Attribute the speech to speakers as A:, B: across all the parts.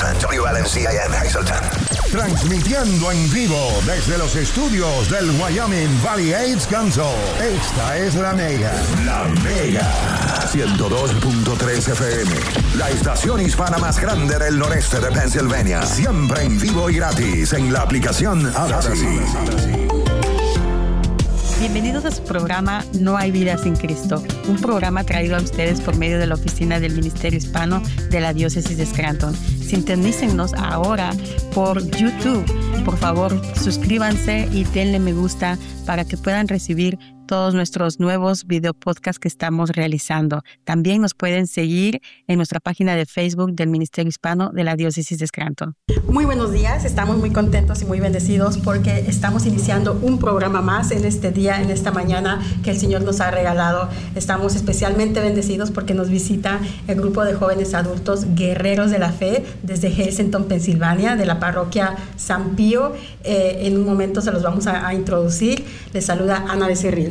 A: 1000 WLNCIM Hazleton.
B: Transmitiendo en vivo desde los estudios del Wyoming Valley AIDS Council. Esta es La Mega. La Mega. 102.3 FM. La estación hispana más grande del noreste de Pensilvania. Siempre en vivo y gratis en la aplicación Odyssey.
C: Bienvenidos a su programa No hay vida sin Cristo, un programa traído a ustedes por medio de la oficina del Ministerio Hispano de la Diócesis de Scranton. Sintonícennos ahora por YouTube. Por favor, suscríbanse y denle me gusta para que puedan recibir todos nuestros nuevos video podcasts que estamos realizando. También nos pueden seguir en nuestra página de Facebook del Ministerio Hispano de la Diócesis de Scranton.
D: Muy buenos días, estamos muy contentos y muy bendecidos porque estamos iniciando un programa más en este día, en esta mañana que el Señor nos ha regalado. Estamos especialmente bendecidos porque nos visita el grupo de jóvenes adultos Guerreros de la Fe desde Hazleton, Pensilvania, de la parroquia San Pío. En un momento se los vamos a introducir. Les saluda Ana Becerril.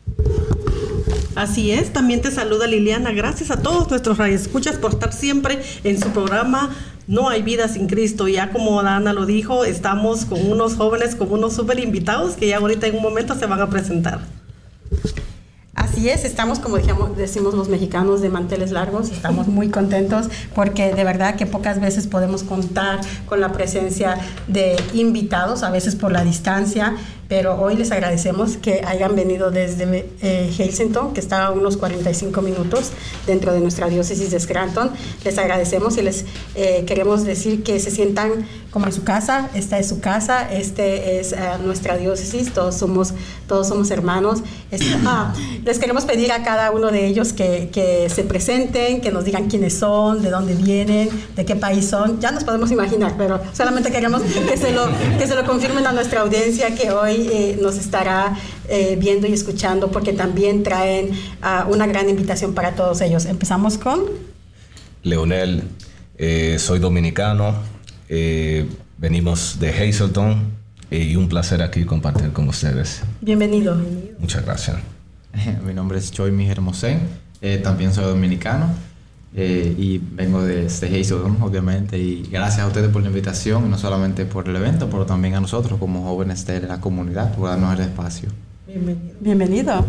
E: Así es, también te saluda Liliana. Gracias a todos nuestros radioescuchas por estar siempre en su programa No hay vida sin Cristo. Ya como Ana lo dijo, estamos con unos jóvenes, con unos súper invitados que ya ahorita en un momento se van a presentar.
D: Así es, estamos, como decimos los mexicanos, de manteles largos. Estamos muy contentos porque de verdad que pocas veces podemos contar con la presencia de invitados, a veces por la distancia, pero hoy les agradecemos que hayan venido desde Hazleton, que está a unos 45 minutos dentro de nuestra diócesis de Scranton. Les agradecemos y les queremos decir que se sientan como en su casa. Esta es su casa, este es nuestra diócesis, todos somos hermanos. Les queremos pedir a cada uno de ellos que se presenten, que nos digan quiénes son, de dónde vienen, de qué país son. Ya nos podemos imaginar, pero solamente queremos que se lo confirmen a nuestra audiencia que hoy nos estará viendo y escuchando, porque también traen una gran invitación para todos ellos. Empezamos con
F: Leonel. Soy dominicano, venimos de Hazleton y un placer aquí compartir con ustedes.
D: Bienvenido.
F: Muchas gracias.
G: Mi nombre es Choi Mijermosén, también soy dominicano y vengo de Hazleton, obviamente, y gracias a ustedes por la invitación, y no solamente por el evento, pero también a nosotros como jóvenes de la comunidad por darnos el espacio.
D: Bienvenido.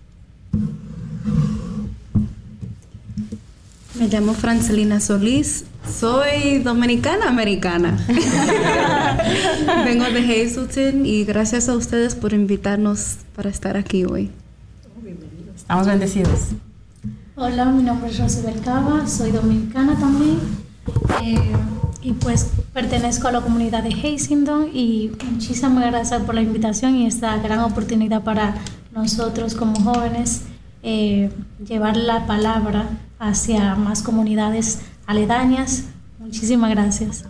H: Me llamo Francelina Solís, soy dominicana-americana. Vengo de Hazleton y gracias a ustedes por invitarnos para estar aquí hoy.
D: Estamos bendecidos.
I: Hola, mi nombre es Rosibel Cava, soy dominicana también y pues pertenezco a la comunidad de Hazleton y muchísimas gracias por la invitación y esta gran oportunidad para nosotros como jóvenes llevar la palabra hacia más comunidades aledañas. Muchísimas gracias.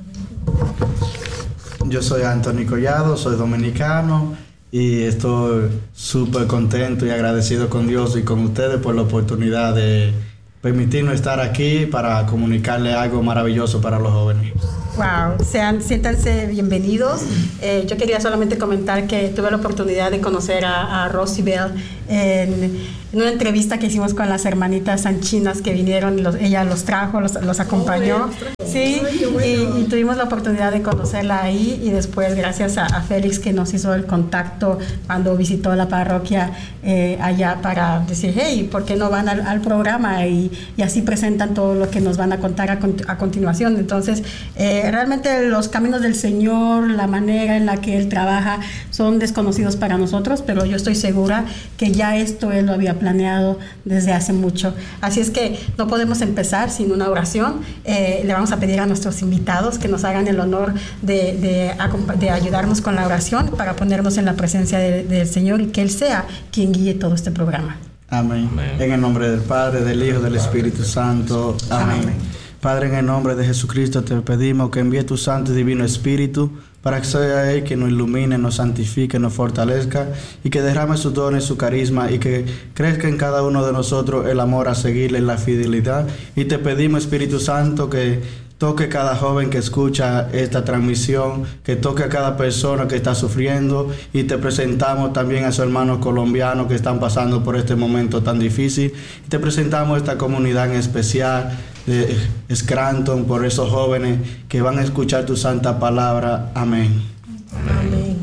J: Yo soy Anthony Collado, soy dominicano y estoy súper contento y agradecido con Dios y con ustedes por la oportunidad de permitirnos estar aquí para comunicarle algo maravilloso para los jóvenes.
D: Wow, siéntanse bienvenidos. Yo quería solamente comentar que tuve la oportunidad de conocer a Rosibel en una entrevista que hicimos con las hermanitas sanchinas que vinieron, ella los trajo, los acompañó. Sí, y tuvimos la oportunidad de conocerla ahí y después gracias a Félix que nos hizo el contacto cuando visitó la parroquia allá para decir, hey, ¿por qué no van al programa? Y así presentan todo lo que nos van a contar a continuación. Entonces, realmente los caminos del Señor, la manera en la que Él trabaja son desconocidos para nosotros, pero yo estoy segura que ya esto Él lo había planeado desde hace mucho. Así es que no podemos empezar sin una oración. Le vamos a pedir a nuestros invitados que nos hagan el honor de ayudarnos con la oración para ponernos en la presencia del Señor y que Él sea quien guíe todo este programa.
J: Amén. Amén. En el nombre del Padre, del Hijo, del Espíritu Santo. Amén. Amén. Padre, en el nombre de Jesucristo te pedimos que envíe tu Santo y Divino Espíritu para que sea Él que nos ilumine, nos santifique, nos fortalezca y que derrame sus dones, su carisma y que crezca en cada uno de nosotros el amor a seguirle, la fidelidad. Y te pedimos, Espíritu Santo, que toque cada joven que escucha esta transmisión, que toque a cada persona que está sufriendo, y te presentamos también a esos hermanos colombianos que están pasando por este momento tan difícil, y te presentamos esta comunidad en especial de Scranton, por esos jóvenes que van a escuchar tu santa palabra. Amén.
D: Amén.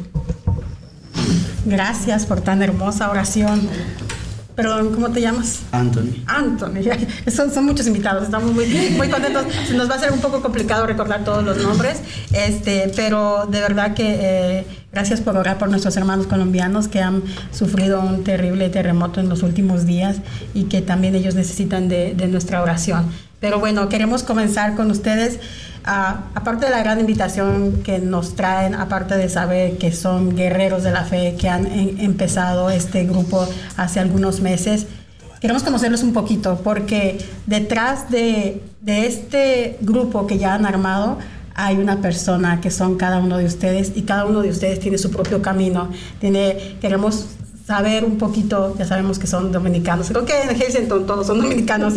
D: Gracias por tan hermosa oración. Perdón, ¿cómo te llamas?
J: Anthony.
D: Anthony. Son muchos invitados, estamos muy contentos. Nos va a ser un poco complicado recordar todos los nombres, pero de verdad que gracias por orar por nuestros hermanos colombianos que han sufrido un terrible terremoto en los últimos días y que también ellos necesitan de nuestra oración. Pero bueno, queremos comenzar con ustedes. Aparte de la gran invitación que nos traen, aparte de saber que son guerreros de la fe, que han empezado este grupo hace algunos meses, queremos conocerlos un poquito, porque detrás de este grupo que ya han armado hay una persona que son cada uno de ustedes, y cada uno de ustedes tiene su propio camino. Queremos saber un poquito, ya sabemos que son dominicanos, creo que en Hexington todos son dominicanos,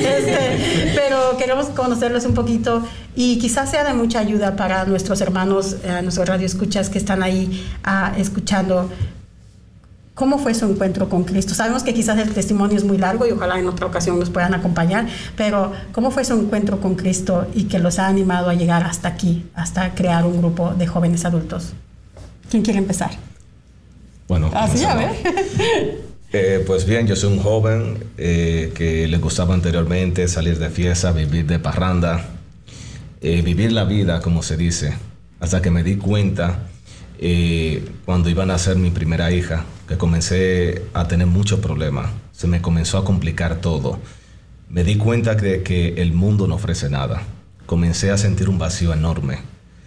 D: pero queremos conocerlos un poquito, y quizás sea de mucha ayuda para nuestros hermanos, nuestros radioescuchas que están ahí escuchando. ¿Cómo fue su encuentro con Cristo? Sabemos que quizás el testimonio es muy largo y ojalá en otra ocasión nos puedan acompañar, pero ¿cómo fue su encuentro con Cristo y que los ha animado a llegar hasta aquí, hasta crear un grupo de jóvenes adultos? ¿Quién quiere empezar?
F: Bueno,
D: así a ver.
F: Pues bien, yo soy un joven que le gustaba anteriormente salir de fiesta, vivir de parranda, vivir la vida, como se dice, hasta que me di cuenta cuando iba a nacer mi primera hija, que comencé a tener muchos problemas, se me comenzó a complicar todo. Me di cuenta que el mundo no ofrece nada. Comencé a sentir un vacío enorme.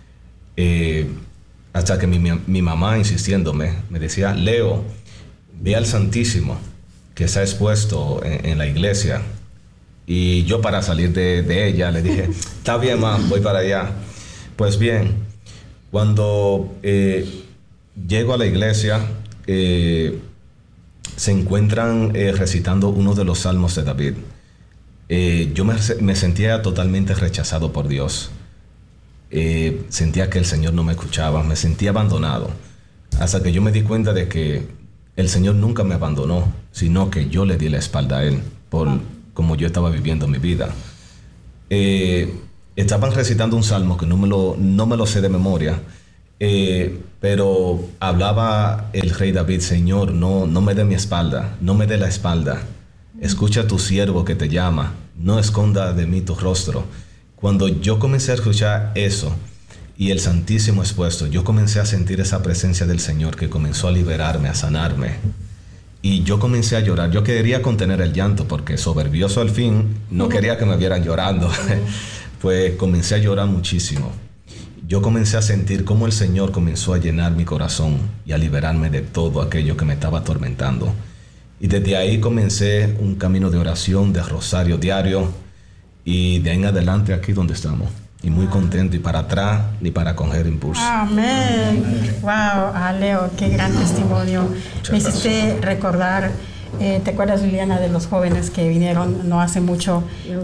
F: Hasta que mi mamá, insistiéndome, me decía: Leo, ve al Santísimo que se ha expuesto en la iglesia. Y yo, para salir de ella, le dije: está bien, ma, voy para allá. Pues bien, cuando llego a la iglesia, se encuentran recitando uno de los salmos de David. Yo me sentía totalmente rechazado por Dios. Sentía que el Señor no me escuchaba, me sentía abandonado, hasta que yo me di cuenta de que el Señor nunca me abandonó, sino que yo le di la espalda a Él por como yo estaba viviendo mi vida. Estaban recitando un salmo que no me lo sé de memoria, pero hablaba el rey David: Señor, no me dé mi espalda, no me dé la espalda, escucha a tu siervo que te llama, no esconda de mí tu rostro. Cuando yo comencé a escuchar eso y el Santísimo expuesto, yo comencé a sentir esa presencia del Señor que comenzó a liberarme, a sanarme. Y yo comencé a llorar. Yo quería contener el llanto porque, soberbioso al fin, no quería que me vieran llorando. Pues comencé a llorar muchísimo. Yo comencé a sentir cómo el Señor comenzó a llenar mi corazón y a liberarme de todo aquello que me estaba atormentando. Y desde ahí comencé un camino de oración, de rosario diario. Y de ahí en adelante aquí donde estamos. Y muy contento, y para atrás ni para coger impulso.
D: Amén. Wow, Leo, qué gran testimonio. Me hiciste recordar, ¿te acuerdas, Liliana, de los jóvenes que vinieron no hace mucho?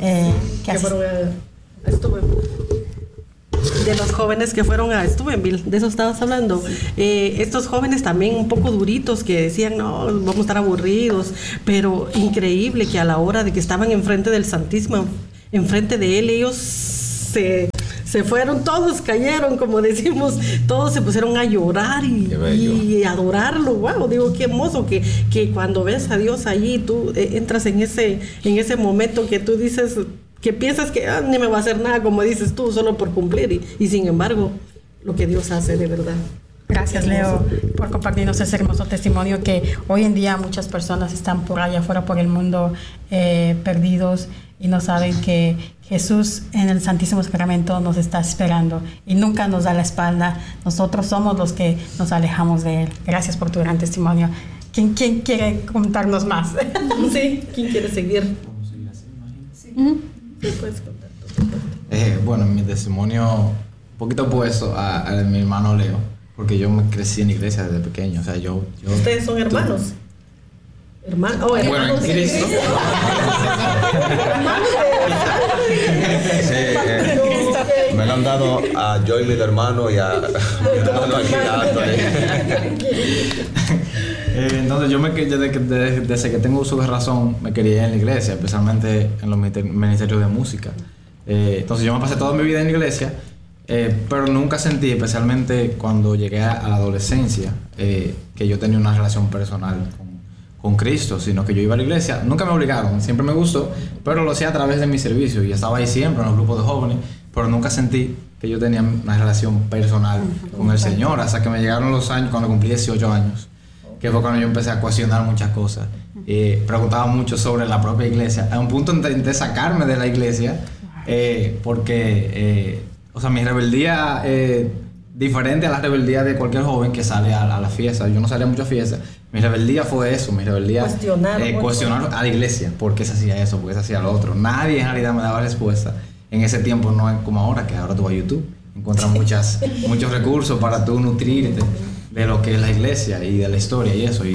E: De los jóvenes que fueron a Steubenville, de eso estabas hablando. Estos jóvenes también un poco duritos que decían: no, vamos a estar aburridos, pero increíble que a la hora de que estaban enfrente del Santísimo, enfrente de Él, ellos se fueron, todos cayeron, como decimos, todos se pusieron a llorar y adorarlo. Wow, digo, qué hermoso que cuando ves a Dios allí, tú entras en ese momento que tú dices, que piensas que ni me va a hacer nada, como dices tú, solo por cumplir, y sin embargo, lo que Dios hace de verdad.
D: Gracias, Leo, por compartirnos ese hermoso testimonio, que hoy en día muchas personas están por allá afuera por el mundo perdidos y no saben que Jesús en el Santísimo Sacramento nos está esperando y nunca nos da la espalda. Nosotros somos los que nos alejamos de Él. Gracias por tu gran testimonio. ¿Quién quiere contarnos más?
E: Sí, ¿quién quiere seguir?
G: ¿Podemos seguir así, imagino?
E: Sí. Sí, puedes contar.
G: Bueno, mi testimonio un poquito opuesto a mi hermano Leo, porque yo me crecí en iglesia desde pequeño. O sea, yo
E: ¿Ustedes son hermanos? Hermanos. Oh, hermanos
G: en Cristo.
E: Hermanos de
F: han dado a Joy, mi hermano, y a mi hermano aquí, a Anthony.
G: Entonces yo desde que tengo uso de razón me quería en la iglesia, especialmente en los ministerios de música. Entonces yo me pasé toda mi vida en la iglesia, pero nunca sentí, especialmente cuando llegué a la adolescencia, que yo tenía una relación personal con Cristo, sino que yo iba a la iglesia. Nunca me obligaron, siempre me gustó, pero lo hacía a través de mi servicio y estaba ahí siempre en los grupos de jóvenes, pero nunca sentí que yo tenía una relación personal con el Señor, hasta que me llegaron los años, cuando cumplí 18 años, que fue cuando yo empecé a cuestionar muchas cosas. Preguntaba mucho sobre la propia iglesia. A un punto intenté sacarme de la iglesia, porque mi rebeldía, diferente a la rebeldía de cualquier joven que sale a la fiesta. Yo no salía a muchas fiestas. Mi rebeldía fue eso, cuestionar a la iglesia. ¿Por qué se hacía eso? ¿Por qué se hacía lo otro? Nadie en realidad me daba respuesta. En ese tiempo no es como ahora, que ahora tú vas a YouTube, encuentras muchos recursos para tú nutrirte de lo que es la iglesia y de la historia y eso.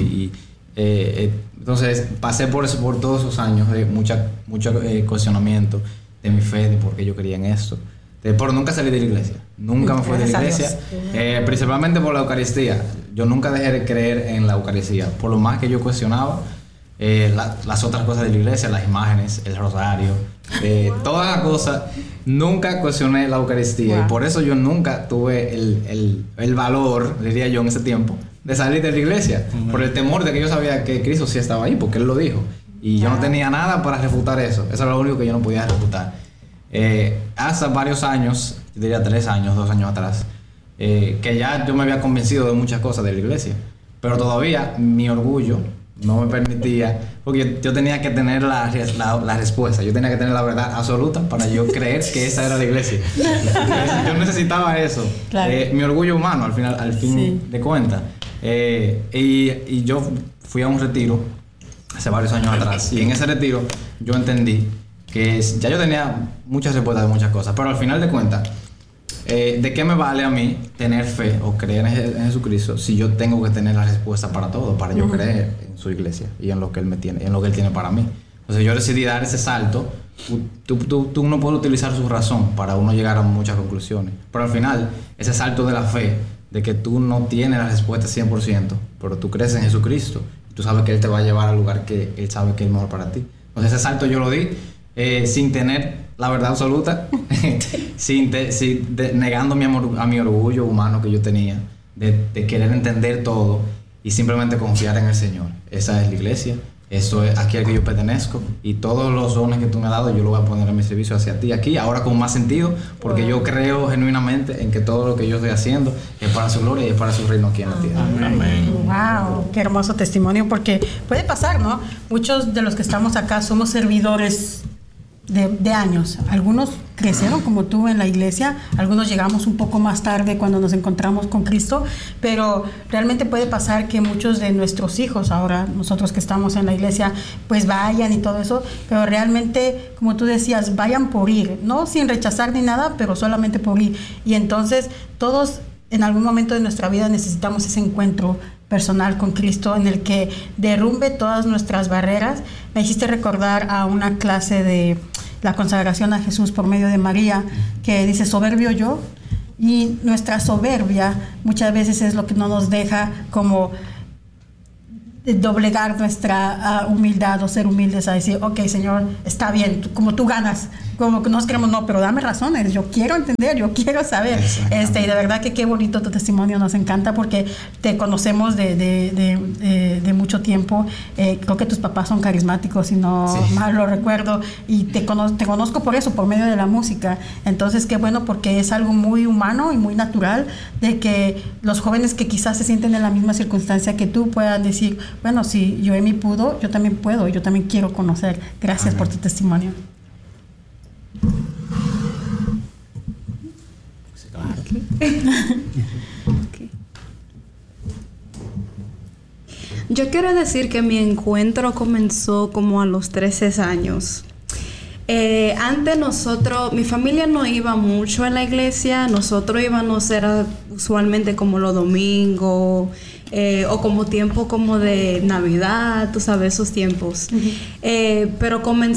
G: Entonces pasé por eso, por todos esos años de mucho cuestionamiento de mi fe, de por qué yo creía en esto. Pero nunca salí de la iglesia, nunca me fui de la iglesia, principalmente por la Eucaristía. Yo nunca dejé de creer en la Eucaristía, por lo más que yo cuestionaba las otras cosas de la iglesia, las imágenes, el rosario, todas las cosas. Nunca cuestioné la Eucaristía, y por eso yo nunca tuve el valor, diría yo en ese tiempo, de salir de la iglesia, por el temor de que yo sabía que Cristo sí estaba ahí, porque Él lo dijo, y yo no tenía nada para refutar eso. Eso era lo único que yo no podía refutar. Hasta varios años, yo diría 2 años atrás, que ya yo me había convencido de muchas cosas de la iglesia, pero todavía mi orgullo no me permitía, porque yo tenía que tener la respuesta, yo tenía que tener la verdad absoluta para yo creer que esa era la iglesia. Yo necesitaba eso, claro. Mi orgullo humano al fin de cuentas. Y yo fui a un retiro hace varios años atrás, y en ese retiro yo entendí que ya yo tenía muchas respuestas de muchas cosas, pero al final de cuentas, ¿de qué me vale a mí tener fe o creer en Jesucristo si yo tengo que tener la respuesta para todo, para yo creer en su iglesia y en lo que Él me tiene, en lo que Él tiene para mí? Entonces yo decidí dar ese salto. Tú no puedes utilizar su razón para uno llegar a muchas conclusiones, pero al final ese salto de la fe, de que tú no tienes la respuesta 100%, pero tú crees en Jesucristo, tú sabes que Él te va a llevar al lugar que Él sabe que es mejor para ti. Entonces ese salto yo lo di sin tener la verdad absoluta, negándome a mi orgullo humano que yo tenía, de querer entender todo y simplemente confiar en el Señor. Esa es la iglesia, eso es aquí al que yo pertenezco, y todos los dones que tú me has dado yo lo voy a poner en mi servicio hacia ti aquí, ahora con más sentido, porque yo creo genuinamente en que todo lo que yo estoy haciendo es para su gloria y es para su reino aquí en la tierra.
D: Amén. Wow, qué hermoso testimonio, porque puede pasar, ¿no? Muchos de los que estamos acá somos servidores de años. Algunos crecieron como tú en la iglesia, algunos llegamos un poco más tarde cuando nos encontramos con Cristo, pero realmente puede pasar que muchos de nuestros hijos, ahora nosotros que estamos en la iglesia, pues vayan y todo eso, pero realmente, como tú decías, vayan por ir, no sin rechazar ni nada, pero solamente por ir. Y entonces todos en algún momento de nuestra vida necesitamos ese encuentro personal con Cristo en el que derrumbe todas nuestras barreras. Me hiciste recordar a una clase de la consagración a Jesús por medio de María, que dice soberbio yo, y nuestra soberbia muchas veces es lo que no nos deja como doblegar nuestra humildad o ser humildes a decir, ok, Señor, está bien, como tú ganas, como que nos creemos, no, pero dame razones, yo quiero entender, yo quiero saber. Y de verdad que qué bonito tu testimonio, nos encanta porque te conocemos de mucho tiempo. Creo que tus papás son carismáticos, si no mal lo recuerdo, y te conozco por eso, por medio de la música. Entonces qué bueno, porque es algo muy humano y muy natural de que los jóvenes que quizás se sienten en la misma circunstancia que tú puedan decir, bueno, si Joemi pudo, yo también puedo, yo también quiero conocer. Gracias por tu testimonio.
H: Yo quiero decir que mi encuentro comenzó como a los 13 años. Antes mi familia no iba mucho a la iglesia, nosotros íbamos, era usualmente como los domingos, o como tiempo como de Navidad, tú sabes, esos tiempos. Pero